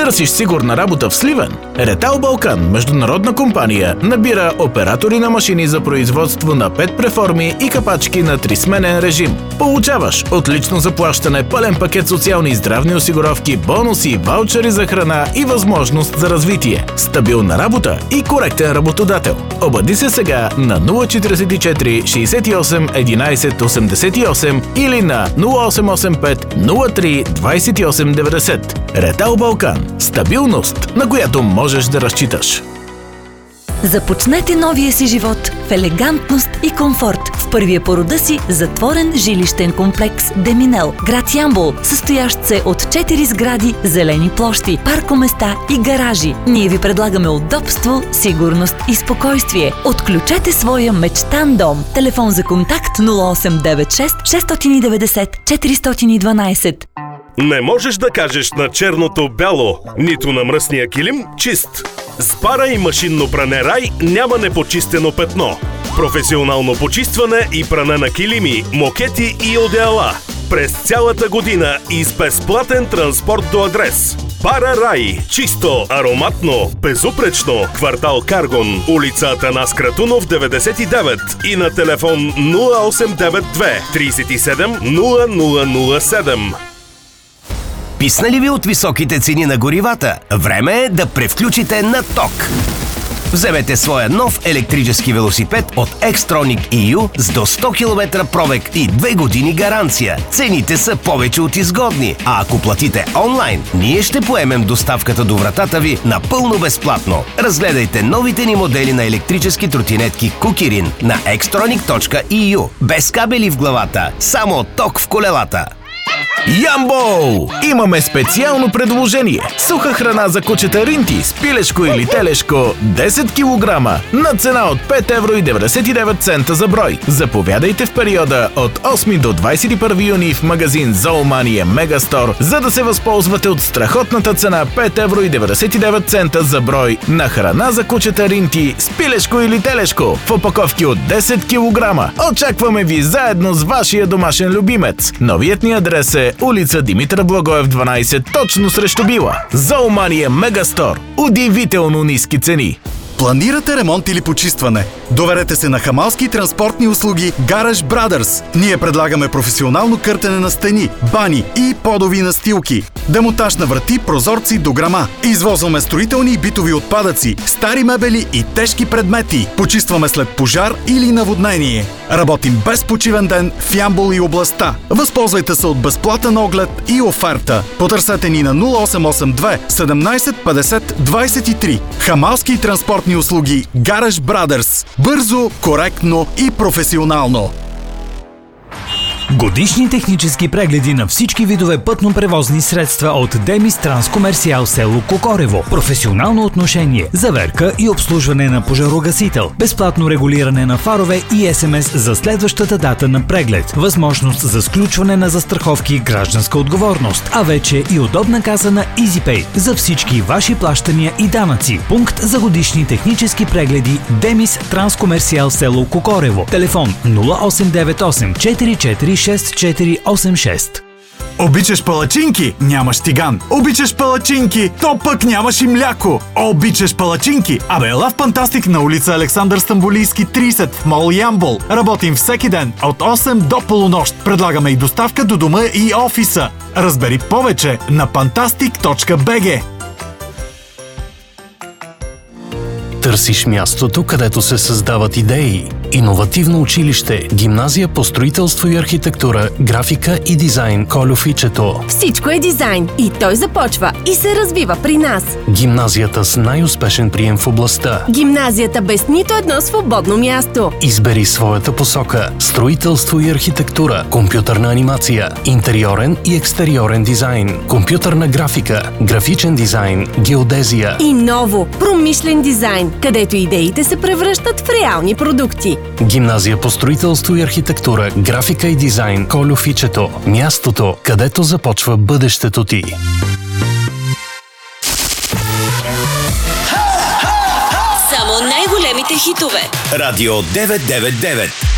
Търсиш сигурна работа в Сливен? Ретал Балкан, международна компания, набира оператори на машини за производство на пет преформи и капачки на трисменен режим. Получаваш отлично заплащане, пълен пакет социални и здравни осигуровки, бонуси, ваучери за храна и възможност за развитие. Стабилна работа и коректен работодател. Обади се сега на 044 68 11 88 или на 0885 03 28 90. Ретал Балкан. Стабилност, на която можеш да разчиташ. Започнете новия си живот в елегантност и комфорт в първия по рода си затворен жилищен комплекс Деминел, град Ямбол, състоящ се от 4 сгради, зелени площи, паркоместа и гаражи. Ние ви предлагаме удобство, сигурност и спокойствие. Отключете своя мечтан дом. Телефон за контакт 0896 690 412. Не можеш да кажеш на черното бяло, нито на мръсния килим чист. С пара и машинно пране Рай няма непочистено петно. Професионално почистване и пране на килими, мокети и одеяла. През цялата година и с безплатен транспорт до адрес. Пара Рай. Чисто, ароматно, безупречно. Квартал Каргон. Улица Атанас Кратунов, 99. И на телефон 0892 37 0007. Писнали ви от високите цени на горивата? Време е да превключите на ток. Вземете своя нов електрически велосипед от Xtronic EU с до 100 км пробег и 2 години гаранция. Цените са повече от изгодни, а ако платите онлайн, ние ще поемем доставката до вратата ви напълно безплатно. Разгледайте новите ни модели на електрически тротинетки Кукирин на xtronic.eu. Без кабели в главата, само ток в колелата. Ямбол! Имаме специално предложение. Суха храна за кучета Ринти с пилешко или телешко 10 кг на цена от 5,99 евро за брой. Заповядайте в периода от 8 до 21 юни в магазин Зоомания Мегастор, за да се възползвате от страхотната цена 5,99 евро за брой на храна за кучета Ринти с пилешко или телешко в опаковки от 10 кг. Очакваме ви заедно с вашия домашен любимец. Новият ни адрес е улица Димитър Благоев 12, точно срещу Била. Зоомания Мегастор. Удивително ниски цени. Планирате ремонт или почистване? Доверете се на хамалски транспортни услуги Garage Brothers. Ние предлагаме професионално къртене на стени, бани и подови настилки. Демонтаж на врати, прозорци, дограма. Извозваме строителни и битови отпадъци, стари мебели и тежки предмети. Почистваме след пожар или наводнение. Работим без почивен ден в Ямбол и областта. Възползвайте се от безплатен оглед и оферта. Потърсете ни на 0882 17 50 23. Хамалски транспортни услуги Garage Brothers. Бързо, коректно и професионално. Годишни технически прегледи на всички видове пътно-превозни средства от Демис Транскомерсиал село Кокорево. Професионално отношение, заверка и обслужване на пожарогасител. Безплатно регулиране на фарове и СМС за следващата дата на преглед. Възможност за сключване на застраховки и гражданска отговорност. А вече и удобна каса на EasyPay за всички ваши плащания и данъци. Пункт за годишни технически прегледи Демис Транскомерсиал село Кокорево. Телефон 0898 44 6486. Обичаш палачинки? Нямаш тиган. Обичаш палачинки? То пък нямаш и мляко. Обичаш палачинки? Абе, ела в Фантастик на улица Александър Стамболийски 30 в мол Ямбол. Работим всеки ден от 8 до полунощ. Предлагаме и доставка до дома и офиса. Разбери повече на fantastic.bg. Търсиш мястото, където се създават идеи. Иновативно училище, гимназия по строителство и архитектура, графика и дизайн Кольо Фичето. Всичко е дизайн и той започва и се развива при нас. Гимназията с най-успешен прием в областта. Гимназията без нито едно свободно място. Избери своята посока. Строителство и архитектура, компютърна анимация, интериорен и екстериорен дизайн, компютърна графика, графичен дизайн, геодезия. И ново, промишлен дизайн, където идеите се превръщат в реални продукти. Гимназия по строителство и архитектура, графика и дизайн Кольо Фичето. Мястото, където започва бъдещето ти. Само най-големите хитове. Радио 999.